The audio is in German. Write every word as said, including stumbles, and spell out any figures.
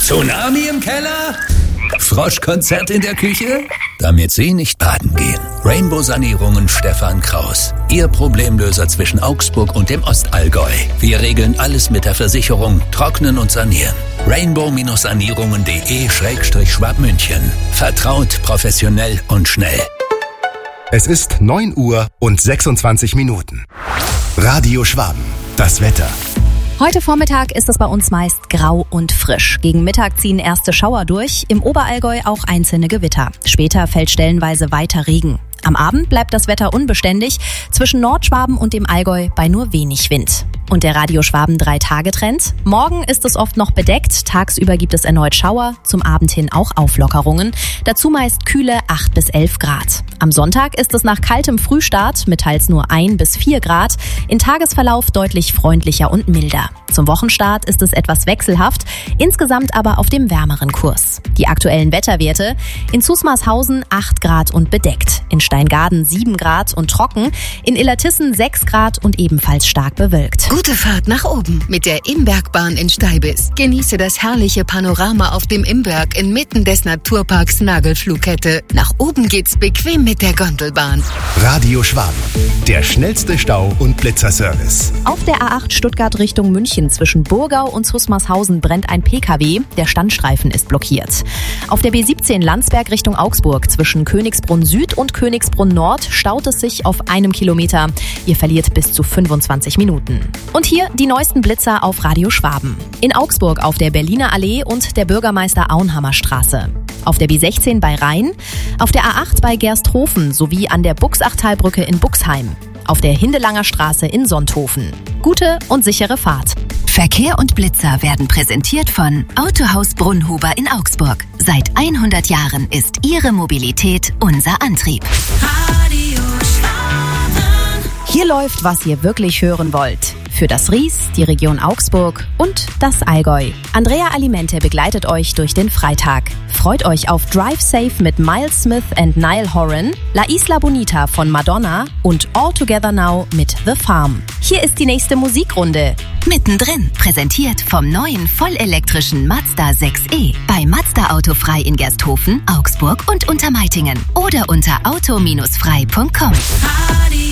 Tsunami im Keller? Froschkonzert in der Küche? Damit Sie nicht baden gehen. Rainbow Sanierungen Stefan Kraus. Ihr Problemlöser zwischen Augsburg und dem Ostallgäu. Wir regeln alles mit der Versicherung, trocknen und sanieren. rainbow-sanierungen.de Schrägstrich Schwabmünchen. Vertraut, professionell und schnell. Es ist neun Uhr und sechsundzwanzig Minuten. Radio Schwaben. Das Wetter. Heute Vormittag ist es bei uns meist grau und frisch. Gegen Mittag ziehen erste Schauer durch, im Oberallgäu auch einzelne Gewitter. Später fällt stellenweise weiter Regen. Am Abend bleibt das Wetter unbeständig, zwischen Nordschwaben und dem Allgäu bei nur wenig Wind. Und der Radio Schwaben drei Tage Trend? Morgen ist es oft noch bedeckt, tagsüber gibt es erneut Schauer, zum Abend hin auch Auflockerungen. Dazu meist kühle acht bis elf Grad. Am Sonntag ist es nach kaltem Frühstart mit teils nur ein bis vier Grad, in Tagesverlauf deutlich freundlicher und milder. Zum Wochenstart ist es etwas wechselhaft, insgesamt aber auf dem wärmeren Kurs. Die aktuellen Wetterwerte: in Zusmarshausen acht Grad und bedeckt, in Steingaden sieben Grad und trocken, in Illertissen sechs Grad und ebenfalls stark bewölkt. Gute Fahrt nach oben mit der Imbergbahn in Steibis. Genieße das herrliche Panorama auf dem Imberg inmitten des Naturparks Nagelflughette. Nach oben geht's bequem mit der Gondelbahn. Radio Schwaben. Der schnellste Stau- und Blitzerservice. Auf der A acht Stuttgart Richtung München zwischen Burgau und Zusmarshausen brennt ein P K W. Der Standstreifen ist blockiert. Auf der B siebzehn Landsberg Richtung Augsburg zwischen Königsbrunn Süd und Königsbrunn Nord staut es sich auf einem Kilometer. Ihr verliert bis zu fünfundzwanzig Minuten. Und hier die neuesten Blitzer auf Radio Schwaben. In Augsburg auf der Berliner Allee und der Bürgermeister Auenhammer Straße. Auf der B sechzehn bei Rhein, auf der A acht bei Gersthofen sowie an der Buchsachtalbrücke in Buxheim. Auf der Hindelanger Straße in Sonthofen. Gute und sichere Fahrt. Verkehr und Blitzer werden präsentiert von Autohaus Brunnhuber in Augsburg. Seit hundert Jahren ist Ihre Mobilität unser Antrieb. Radio Schwaben. Hier läuft, was ihr wirklich hören wollt. Für das Ries, die Region Augsburg und das Allgäu. Andrea Alimente begleitet euch durch den Freitag. Freut euch auf Drive Safe mit Miles Smith and Niall Horan, La Isla Bonita von Madonna und All Together Now mit The Farm. Hier ist die nächste Musikrunde. Mittendrin, präsentiert vom neuen vollelektrischen Mazda sechs e. Bei Mazda Autofrei in Gersthofen, Augsburg und Untermeitingen. Oder unter auto Bindestrich frei Punkt com.